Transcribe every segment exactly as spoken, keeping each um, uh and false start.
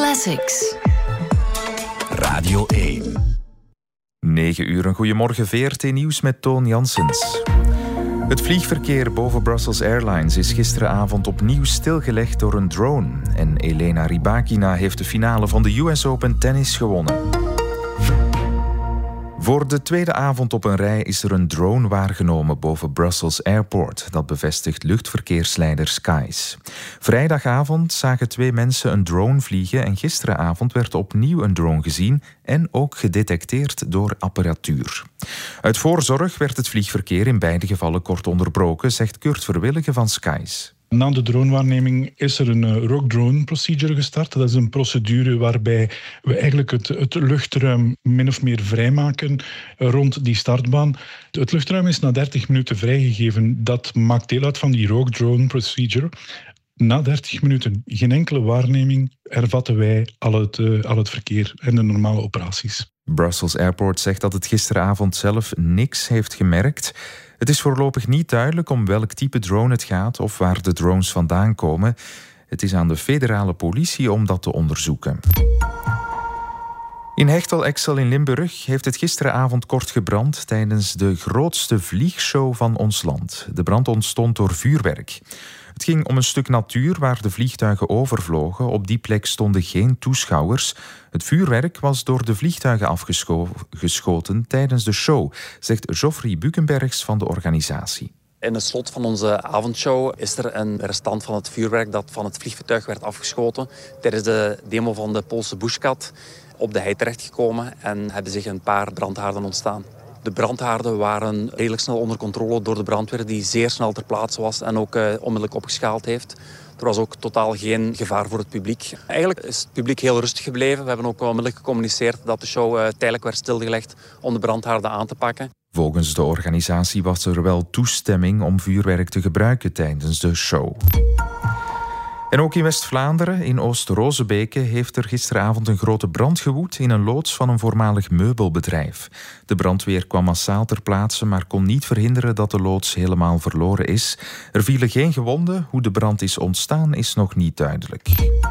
Classics. Radio één. negen uur, een goeiemorgen. V R T Nieuws met Toon Janssens. Het vliegverkeer boven Brussels Airlines is gisteravond opnieuw stilgelegd door een drone. En Elena Rybakina heeft de finale van de U S Open tennis gewonnen. Voor de tweede avond op een rij is er een drone waargenomen boven Brussels Airport. Dat bevestigt luchtverkeersleider Skies. Vrijdagavond zagen twee mensen een drone vliegen en gisteravond werd opnieuw een drone gezien en ook gedetecteerd door apparatuur. Uit voorzorg werd het vliegverkeer in beide gevallen kort onderbroken, zegt Kurt Verwillige van Skies. Na de dronewaarneming is er een uh, rogue drone procedure gestart. Dat is een procedure waarbij we eigenlijk het, het luchtruim min of meer vrijmaken rond die startbaan. Het luchtruim is na dertig minuten vrijgegeven. Dat maakt deel uit van die rogue drone procedure. Na dertig minuten, geen enkele waarneming, hervatten wij al het, uh, al het verkeer en de normale operaties. Brussels Airport zegt dat het gisteravond zelf niks heeft gemerkt. Het is voorlopig niet duidelijk om welk type drone het gaat of waar de drones vandaan komen. Het is aan de federale politie om dat te onderzoeken. In Hechtel-Exel in Limburg heeft het gisteravond kort gebrand tijdens de grootste vliegshow van ons land. De brand ontstond door vuurwerk. Het ging om een stuk natuur waar de vliegtuigen overvlogen. Op die plek stonden geen toeschouwers. Het vuurwerk was door de vliegtuigen afgeschoten tijdens de show, zegt Geoffrey Bukenbergs van de organisatie. In het slot van onze avondshow is er een restant van het vuurwerk dat van het vliegtuig werd afgeschoten tijdens de demo van de Poolse bushkat op de hei terechtgekomen en hebben zich een paar brandhaarden ontstaan. De brandhaarden waren redelijk snel onder controle door de brandweer die zeer snel ter plaatse was en ook uh, onmiddellijk opgeschaald heeft. Er was ook totaal geen gevaar voor het publiek. Eigenlijk is het publiek heel rustig gebleven. We hebben ook onmiddellijk gecommuniceerd dat de show uh, tijdelijk werd stilgelegd om de brandhaarden aan te pakken. Volgens de organisatie was er wel toestemming om vuurwerk te gebruiken tijdens de show. En ook in West-Vlaanderen, in Oost-Rozebeke, heeft er gisteravond een grote brand gewoed in een loods van een voormalig meubelbedrijf. De brandweer kwam massaal ter plaatse, maar kon niet verhinderen dat de loods helemaal verloren is. Er vielen geen gewonden. Hoe de brand is ontstaan is nog niet duidelijk.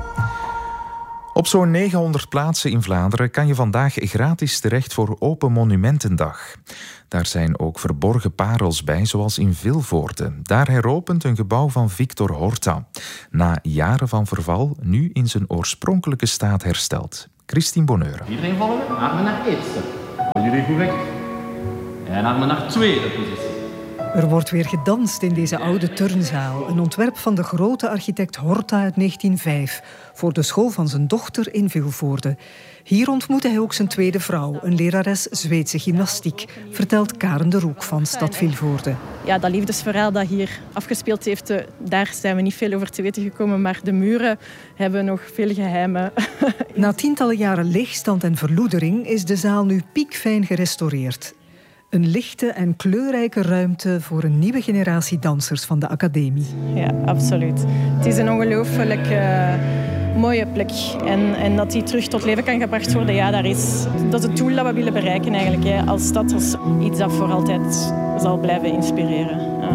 Op zo'n negenhonderd plaatsen in Vlaanderen kan je vandaag gratis terecht voor Open Monumentendag. Daar zijn ook verborgen parels bij, zoals in Vilvoorde. Daar heropent een gebouw van Victor Horta. Na jaren van verval, nu in zijn oorspronkelijke staat hersteld. Christine Bonheur. Iedereen volgen? Armen naar eerste. Jullie goed weg. En armen naar tweede positie. Er wordt weer gedanst in deze oude turnzaal. Een ontwerp van de grote architect Horta uit negentien vijf... voor de school van zijn dochter in Vilvoorde. Hier ontmoette hij ook zijn tweede vrouw, een lerares Zweedse gymnastiek, vertelt Karen de Roek van Stad Vilvoorde. Ja, dat liefdesverhaal dat hier afgespeeld heeft, daar zijn we niet veel over te weten gekomen, maar de muren hebben nog veel geheimen. Na tientallen jaren leegstand en verloedering is de zaal nu piekfijn gerestaureerd. Een lichte en kleurrijke ruimte voor een nieuwe generatie dansers van de academie. Ja, absoluut. Het is een ongelooflijk uh, mooie plek. En, en dat die terug tot leven kan gebracht worden, ja, daar is, dat is het doel dat we willen bereiken eigenlijk. Hè, als stad, als iets dat voor altijd zal blijven inspireren. Ja.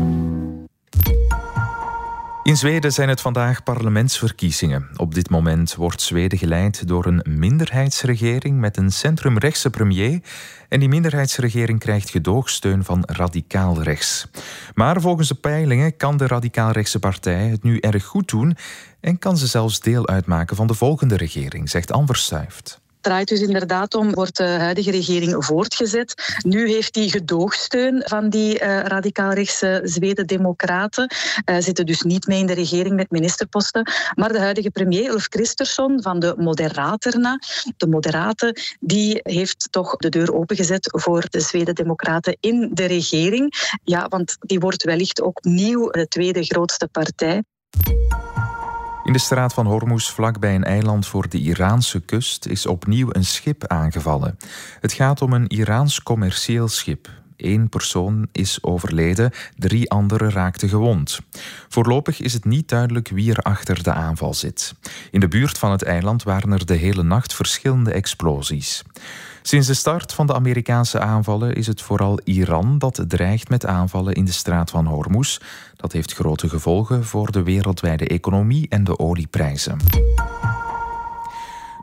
In Zweden zijn het vandaag parlementsverkiezingen. Op dit moment wordt Zweden geleid door een minderheidsregering met een centrumrechtse premier. En die minderheidsregering krijgt gedoogsteun van radicaal rechts. Maar volgens de peilingen kan de radicaal-rechtse partij het nu erg goed doen en kan ze zelfs deel uitmaken van de volgende regering, zegt Anne Verstuift. Het draait dus inderdaad om, wordt de huidige regering voortgezet. Nu heeft die gedoogsteun van die uh, radicaal-rechtse Zweden-democraten. Uh, zitten dus niet mee in de regering met ministerposten. Maar de huidige premier, Ulf Kristersson van de Moderaterna, de Moderaten, die heeft toch de deur opengezet voor de Zweden-democraten in de regering. Ja, want die wordt wellicht ook opnieuw de tweede grootste partij. In de straat van Hormuz, vlakbij een eiland voor de Iraanse kust, is opnieuw een schip aangevallen. Het gaat om een Iraans commercieel schip. Eén persoon is overleden, drie anderen raakten gewond. Voorlopig is het niet duidelijk wie er achter de aanval zit. In de buurt van het eiland waren er de hele nacht verschillende explosies. Sinds de start van de Amerikaanse aanvallen is het vooral Iran dat dreigt met aanvallen in de straat van Hormuz. Dat heeft grote gevolgen voor de wereldwijde economie en de olieprijzen.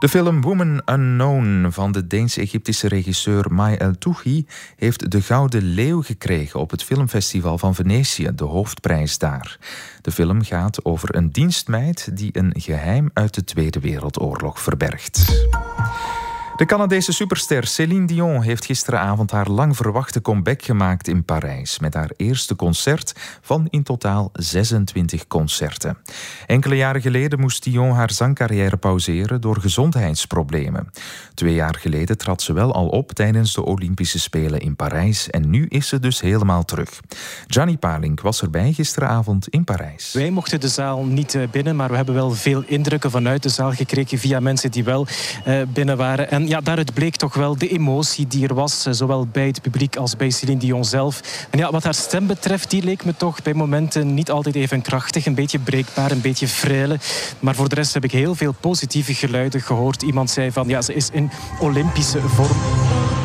De film Woman Unknown van de Deens-Egyptische regisseur Mai El-Touhi heeft de Gouden Leeuw gekregen op het filmfestival van Venetië, de hoofdprijs daar. De film gaat over een dienstmeid die een geheim uit de Tweede Wereldoorlog verbergt. De Canadese superster Céline Dion heeft gisteravond haar lang verwachte comeback gemaakt in Parijs met haar eerste concert van in totaal zesentwintig concerten. Enkele jaren geleden moest Dion haar zangcarrière pauzeren door gezondheidsproblemen. Twee jaar geleden trad ze wel al op tijdens de Olympische Spelen in Parijs en nu is ze dus helemaal terug. Gianni Palink was erbij gisteravond in Parijs. Wij mochten de zaal niet binnen, maar we hebben wel veel indrukken vanuit de zaal gekregen via mensen die wel binnen waren. En ja, daaruit bleek toch wel de emotie die er was, zowel bij het publiek als bij Céline Dion zelf. En ja, wat haar stem betreft, die leek me toch bij momenten niet altijd even krachtig, een beetje breekbaar, een beetje frêle. Maar voor de rest heb ik heel veel positieve geluiden gehoord. Iemand zei van, ja, ze is in Olympische vorm.